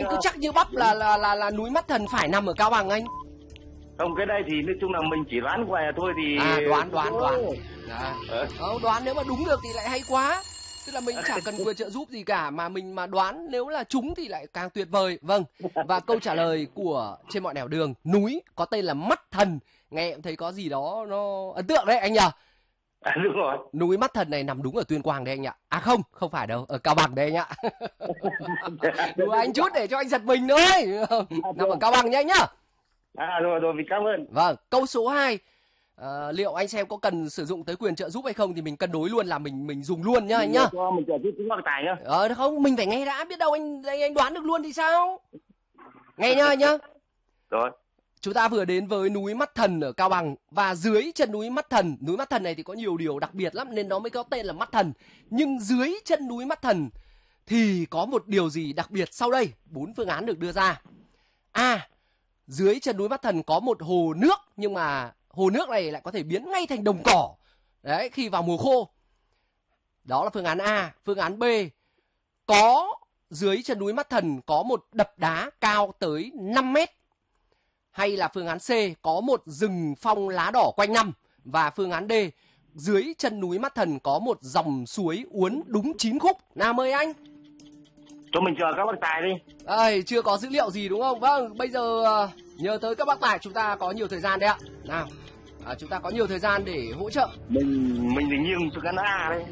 cứ chắc như bắp là núi Mắt Thần phải nằm ở Cao Bằng anh? Không, cái đây thì nói chung là mình chỉ đoán qua thôi thì... đoán. Đoán nếu mà đúng được thì lại hay quá. Tức là mình chả cần quyền trợ giúp gì cả, mà mình mà đoán nếu là trúng thì lại càng tuyệt vời. Vâng, và câu trả lời của Trên Mọi Nẻo Đường, núi có tên là Mắt Thần. Nghe em thấy có gì đó nó ấn tượng đấy anh nhỉ? Đúng rồi. Núi Mắt Thần này nằm đúng ở Tuyên Quang đấy anh ạ. Không phải đâu, ở Cao Bằng đấy anh ạ. Đùa anh chút để cho anh giật mình thôi. Nằm ở Cao Bằng nhá anh nhá. Rồi, mình cảm ơn. Vâng, câu số 2. Liệu anh xem có cần sử dụng tới quyền trợ giúp hay không thì mình cân đối luôn, là mình dùng luôn nhá anh nhá. Mình trợ giúp bác tài nhá. Không, mình phải nghe đã, biết đâu anh đoán được luôn thì sao. Nghe nhá anh nhá. Rồi. Chúng ta vừa đến với núi Mắt Thần ở Cao Bằng, và dưới chân núi Mắt Thần này thì có nhiều điều đặc biệt lắm nên nó mới có tên là Mắt Thần. Nhưng dưới chân núi Mắt Thần thì có một điều gì đặc biệt sau đây. 4 phương án được đưa ra. A. Dưới chân núi Mắt Thần có một hồ nước, nhưng mà hồ nước này lại có thể biến ngay thành đồng cỏ đấy khi vào mùa khô. Đó là phương án A. Phương án B, có dưới chân núi Mắt Thần có một đập đá cao tới 5 mét. Hay là phương án C, có một rừng phong lá đỏ quanh năm. Và phương án D, dưới chân núi Mắt Thần có một dòng suối uốn đúng 9 khúc. Nào mời anh. Cho mình chờ các bác tài đi. Chưa có dữ liệu gì đúng không? Vâng, bây giờ nhờ tới các bác tài, chúng ta có nhiều thời gian đấy ạ. Nào, chúng ta có nhiều thời gian để hỗ trợ. Mình thì nghiêng phương án A đấy.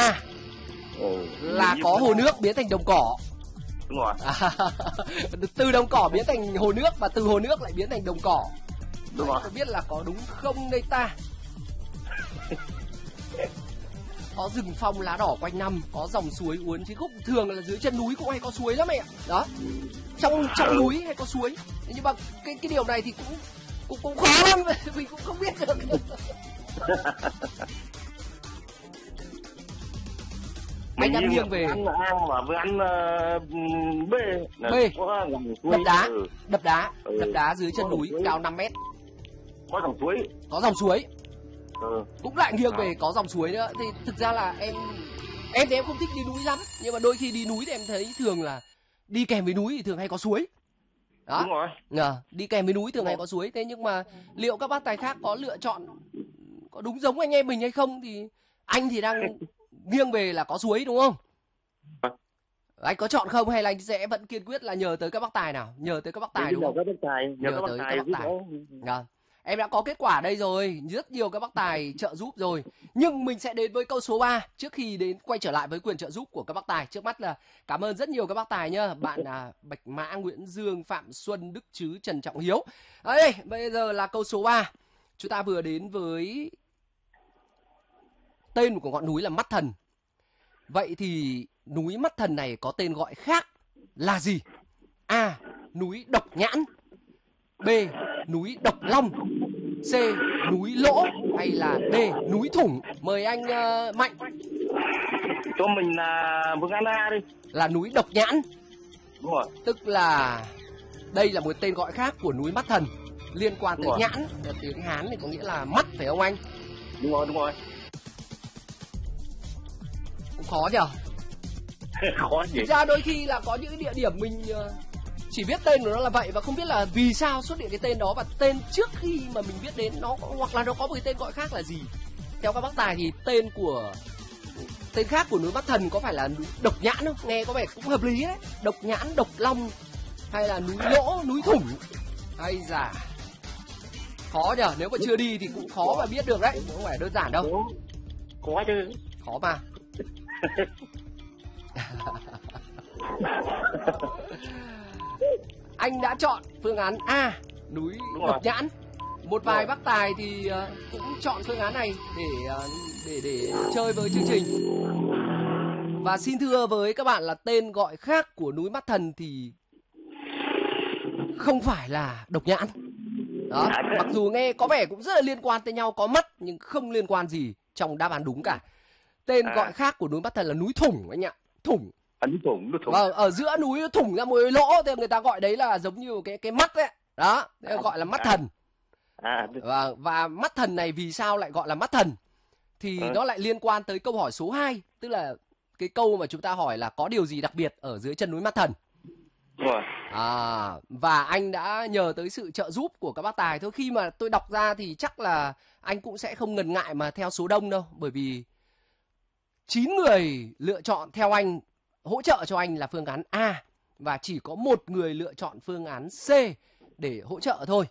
Là có hồ nước biến thành đồng cỏ. Đúng rồi. Từ đồng cỏ biến thành hồ nước, và từ hồ nước lại biến thành đồng cỏ. Đúng rồi. Không biết là có đúng không đây ta. Có rừng phong lá đỏ quanh năm, có dòng suối uốn 9 khúc. Thường là dưới chân núi cũng hay có suối lắm ạ. Đó. Trong núi hay có suối. Nhưng mà cái điều này thì cũng khó lắm, mình cũng không biết được. Anh đang nghiêng về với ăn B. Đập đá dưới chân núi cao 5 mét. Có dòng suối. Cũng lại nghiêng về có dòng suối nữa. Thì thực ra là em thì em không thích đi núi lắm, nhưng mà đôi khi đi núi thì em thấy thường là đi kèm với núi thì thường hay có suối. Đó. Đúng rồi. Đi kèm với núi thường hay có suối. Thế nhưng mà liệu các bác tài khác có lựa chọn có đúng giống anh em mình hay không, thì anh thì đang nghiêng về là có suối đúng không? Anh có chọn không, hay là anh sẽ vẫn kiên quyết là nhờ tới các bác tài nào? Nhờ tới các bác tài đúng không? Nhờ tới các bác tài. Em đã có kết quả đây rồi, rất nhiều các bác tài trợ giúp rồi. Nhưng mình sẽ đến với câu số 3 trước khi quay trở lại với quyền trợ giúp của các bác tài. Trước mắt là cảm ơn rất nhiều các bác tài nhá. Bạn Bạch Mã, Nguyễn Dương, Phạm Xuân, Đức Trứ, Trần Trọng Hiếu. Đây, bây giờ là câu số 3. Chúng ta vừa đến với tên của ngọn núi là Mắt Thần. Vậy thì núi Mắt Thần này có tên gọi khác là gì? A. Núi Độc Nhãn. B. Núi Độc Long. C. Núi Lỗ. Hay là D. Núi Thủng. Mời anh Mạnh. Cho mình là phương án A đi. Là núi Độc Nhãn. Đúng rồi. Tức là đây là một tên gọi khác của núi Mắt Thần, liên quan tới nhãn. Tiếng Hán thì có nghĩa là mắt, phải không anh? Đúng rồi. Cũng khó nhở? Khó gì? Thực ra đôi khi là có những địa điểm mình chỉ biết tên của nó là vậy, và không biết là vì sao xuất hiện cái tên đó, và tên trước khi mà mình biết đến nó, hoặc là nó có một cái tên gọi khác là gì. Theo các bác tài thì tên khác của núi Mắt Thần có phải là núi Độc Nhãn không? Nghe có vẻ cũng hợp lý đấy. Độc Nhãn, Độc Long, hay là núi Lỗ, núi Thủng, hay là khó nhờ. Nếu mà chưa đi thì cũng khó mà biết được đấy, không phải đơn giản đâu. Khó chứ. Khó mà. Anh đã chọn phương án A, núi Độc Nhãn. Một vài bác tài thì cũng chọn phương án này để chơi với chương trình. Và xin thưa với các bạn là tên gọi khác của núi Mắt Thần thì không phải là Độc Nhãn. Đó, mặc dù nghe có vẻ cũng rất là liên quan tới nhau, có mắt nhưng không liên quan gì trong đáp án đúng cả. Tên gọi khác của núi Mắt Thần là núi Thủng anh ạ. Thủng. Núi Thủng. Vâng, ở giữa núi nó thủng ra một cái lỗ thì người ta gọi đấy là giống như cái mắt đấy. Đó, gọi là Mắt Thần. Và Mắt Thần này vì sao lại gọi là Mắt Thần? Thì nó lại liên quan tới câu hỏi số 2, tức là cái câu mà chúng ta hỏi là có điều gì đặc biệt ở dưới chân núi Mắt Thần. Đúng rồi. Và anh đã nhờ tới sự trợ giúp của các bác tài thôi. Khi mà tôi đọc ra thì chắc là anh cũng sẽ không ngần ngại mà theo số đông đâu. Bởi vì 9 người lựa chọn theo anh, hỗ trợ cho anh là phương án A. Và chỉ có 1 người lựa chọn phương án C để hỗ trợ thôi.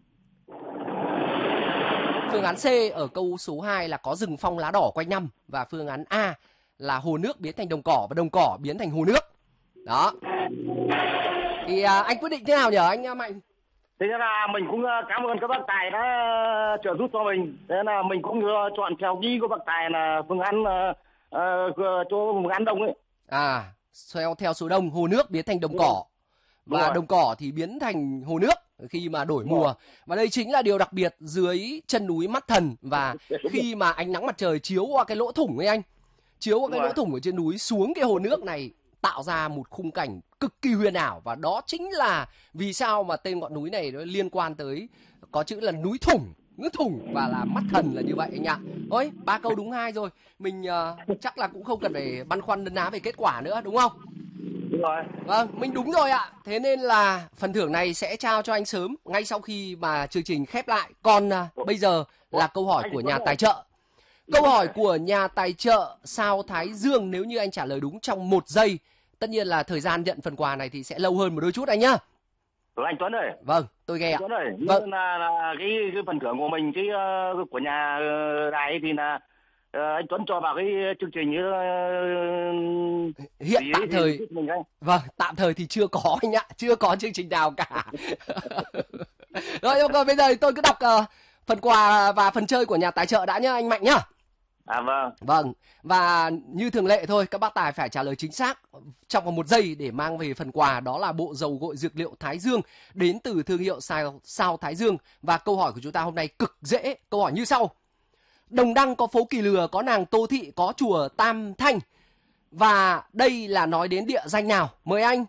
Phương án C ở câu số 2 là có rừng phong lá đỏ quanh năm. Và phương án A là hồ nước biến thành đồng cỏ và đồng cỏ biến thành hồ nước. Đó. Thì anh quyết định thế nào nhỉ anh Mạnh? Thế nên là mình cũng cảm ơn các bác tài đã trợ giúp cho mình. Thế là mình cũng chọn theo ý của bác tài là phương án cho phương án đông ấy. Theo số đông, hồ nước biến thành đồng cỏ. Và đồng cỏ thì biến thành hồ nước khi mà đổi mùa. Và đây chính là điều đặc biệt dưới chân núi Mắt Thần. Và khi mà ánh nắng mặt trời chiếu qua cái lỗ thủng ấy anh, chiếu qua cái lỗ thủng ở trên núi xuống cái hồ nước này, tạo ra một khung cảnh cực kỳ huyền ảo. Và đó chính là vì sao mà tên ngọn núi này nó liên quan tới có chữ là núi thủng và là Mắt Thần là như vậy anh ạ. Ôi, 3 câu đúng 2 rồi. Mình chắc là cũng không cần phải băn khoăn đấn ná về kết quả nữa đúng không? Đúng rồi. Vâng, mình đúng rồi ạ. Thế nên là phần thưởng này sẽ trao cho anh sớm ngay sau khi mà chương trình khép lại. Còn bây giờ là câu hỏi của nhà tài trợ. Câu hỏi của nhà tài trợ Sao Thái Dương, nếu như anh trả lời đúng trong 1 giây, tất nhiên là thời gian nhận phần quà này thì sẽ lâu hơn một đôi chút anh nhá. Anh Tuấn ơi. Vâng, tôi nghe ạ. Tuấn ơi, vâng. là cái phần thưởng của mình, cái của nhà đài thì là anh Tuấn cho vào cái chương trình hiện tạm thời vâng, tạm thời thì chưa có anh ạ, chưa có chương trình nào cả. Rồi bây giờ tôi cứ đọc phần quà và phần chơi của nhà tài trợ đã nhá anh Mạnh nhá. Vâng, và như thường lệ thôi, các bác tài phải trả lời chính xác trong vòng 1 giây để mang về phần quà, đó là bộ dầu gội dược liệu Thái Dương đến từ thương hiệu Sao Thái Dương. Và câu hỏi của chúng ta hôm nay cực dễ, câu hỏi như sau: Đồng Đăng có phố Kỳ Lừa, có nàng Tô Thị, có chùa Tam Thanh. Và đây là nói đến địa danh nào? Mời anh.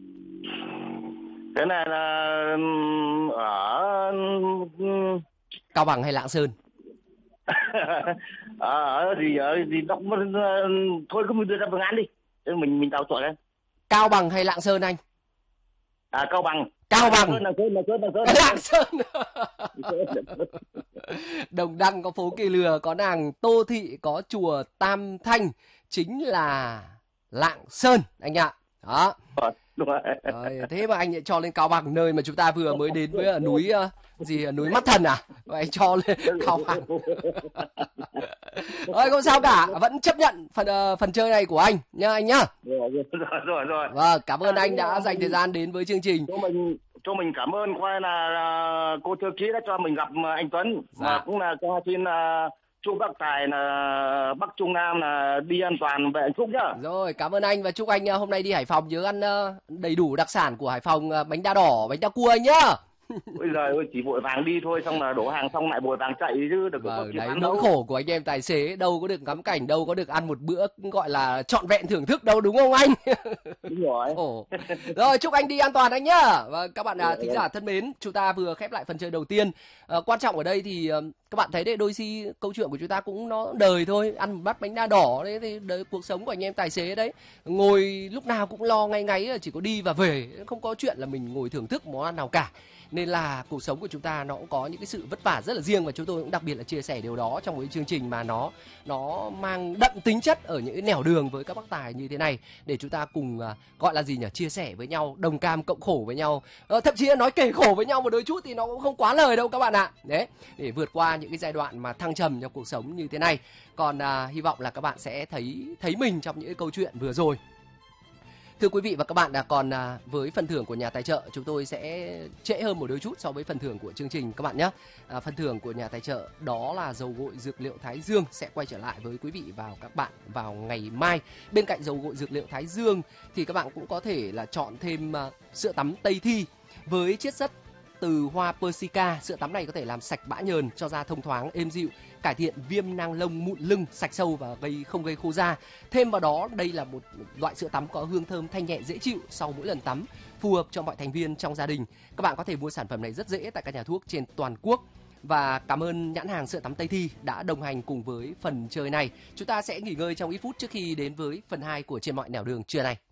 Cái này là ở Cao Bằng hay Lạng Sơn? ở đọc thôi cứ đưa ra phương án đi. Mình tạo tội đây. Cao Bằng hay Lạng Sơn anh? Cao Bằng. Cao Bằng. Lạng Sơn. Đồng Đăng có phố Kỳ Lừa, có nàng Tô Thị, có chùa Tam Thanh, chính là Lạng Sơn anh ạ. Đó. Rồi, thế mà anh lại cho lên Cao Bằng, nơi mà chúng ta vừa mới đến với núi núi Mắt Thần à? Vậy anh cho lên Cao Bằng. Rồi không sao cả, vẫn chấp nhận phần chơi này của anh nha anh nhá. Rồi. Vâng, cảm ơn anh đã dành thời gian đến với chương trình. Cho mình cảm ơn coi là cô thư ký đã cho mình gặp anh Tuấn. Và cũng là cho xin chúc bác tài là Bắc Trung Nam là đi an toàn về hạnh phúc nhá. Rồi, cảm ơn anh và chúc anh hôm nay đi Hải Phòng nhớ ăn đầy đủ đặc sản của Hải Phòng, bánh đa đỏ, bánh đa cua anh nhá. Ôi giời ơi, chỉ vội vàng đi thôi, xong là đổ hàng xong lại vội vàng chạy chứ được có đấy nỗi khổ của anh em tài xế, đâu có được ngắm cảnh, đâu có được ăn một bữa gọi là trọn vẹn thưởng thức đâu, đúng không anh? Đúng rồi. Rồi, chúc anh đi an toàn anh nhá. Và các bạn thính giả thân mến, chúng ta vừa khép lại phần chơi đầu tiên. Quan trọng ở đây thì các bạn thấy đấy, đôi khi câu chuyện của chúng ta cũng nó đời thôi, ăn một bát bánh đa đỏ đấy, thì đời cuộc sống của anh em tài xế đấy, ngồi lúc nào cũng lo ngay ngáy, chỉ có đi và về, không có chuyện là mình ngồi thưởng thức món ăn nào cả. Nên là cuộc sống của chúng ta nó cũng có những cái sự vất vả rất là riêng, và chúng tôi cũng đặc biệt là chia sẻ điều đó trong một cái chương trình mà nó mang đậm tính chất ở những cái nẻo đường với các bác tài như thế này, để chúng ta cùng gọi là gì nhỉ, chia sẻ với nhau, đồng cam cộng khổ với nhau, thậm chí là nói kể khổ với nhau một đôi chút thì nó cũng không quá lời đâu các bạn ạ. Đấy, để vượt qua những cái giai đoạn mà thăng trầm trong cuộc sống như thế này. Còn hy vọng là các bạn sẽ thấy mình trong những cái câu chuyện vừa rồi. Thưa quý vị và các bạn, còn với phần thưởng của nhà tài trợ, chúng tôi sẽ trễ hơn một đôi chút so với phần thưởng của chương trình các bạn nhé. Phần thưởng của nhà tài trợ đó là dầu gội dược liệu Thái Dương sẽ quay trở lại với quý vị và các bạn vào ngày mai. Bên cạnh dầu gội dược liệu Thái Dương thì các bạn cũng có thể là chọn thêm sữa tắm Tây Thi với chiết xuất từ hoa Persica. Sữa tắm này có thể làm sạch bã nhờn, cho da thông thoáng, êm dịu, cải thiện viêm nang lông, mụn lưng, sạch sâu và không gây khô da. Thêm vào đó, đây là một loại sữa tắm có hương thơm thanh nhẹ dễ chịu sau mỗi lần tắm, phù hợp cho mọi thành viên trong gia đình. Các bạn có thể mua sản phẩm này rất dễ tại các nhà thuốc trên toàn quốc. Và cảm ơn nhãn hàng sữa tắm Tây Thi đã đồng hành cùng với phần chơi này. Chúng ta sẽ nghỉ ngơi trong ít phút trước khi đến với phần 2 của Trên Mọi Nẻo Đường trưa này.